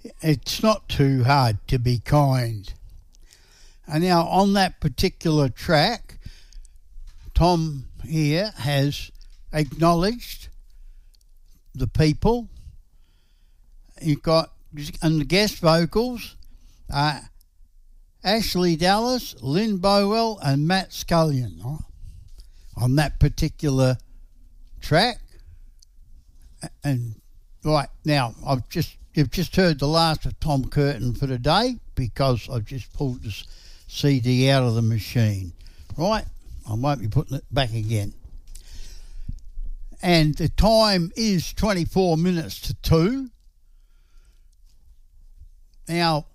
It's not too hard to be kind. And now on that particular track, Tom here has acknowledged the people. You've got, and the guest vocals are Ashley Dallas, Lynn Bowell and Matt Scullion on that particular track. And right now, you've just heard the last of Tom Curtin for today because I've just pulled this CD out of the machine. Right, I won't be putting it back again. And the time is 24 minutes to 2. Now,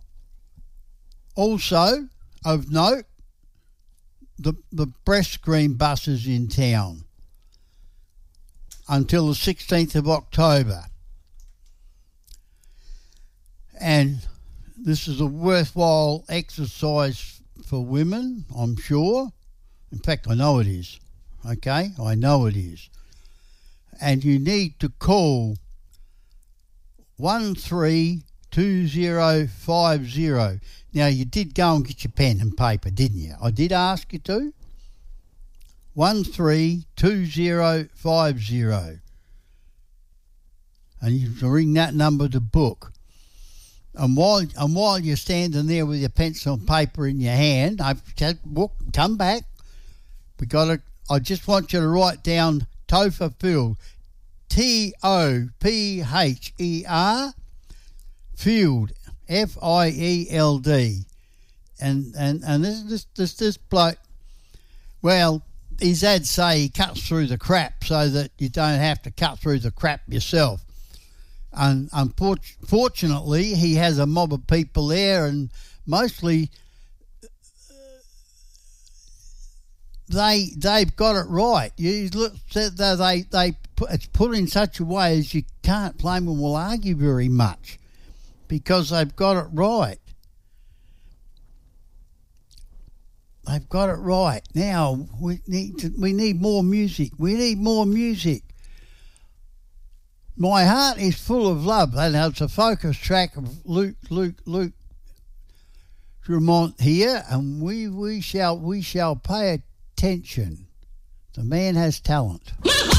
also of note, the breast cream bus is in town until the 16th of October. And this is a worthwhile exercise for women, I'm sure. In fact, I know it is. Okay? I know it is. And you need to call 132050. Now, you did go and get your pen and paper, didn't you? I did ask you to. 132050. And you can ring that number to book. And while you're standing there with your pencil and paper in your hand, I've said, come back. I just want you to write down Topher Field, Topher, Field, Field, and this bloke. Well, his ads say he cuts through the crap so that you don't have to cut through the crap yourself. And unfortunately, he has a mob of people there, and mostly they've got it right. It's put in such a way as you can't blame them or argue very much because they've got it right. They've got it right. Now we need more music. We need more music. My Heart is Full of Love. And it's a focus track of Luke Drummond here, and we shall pay attention. The man has talent.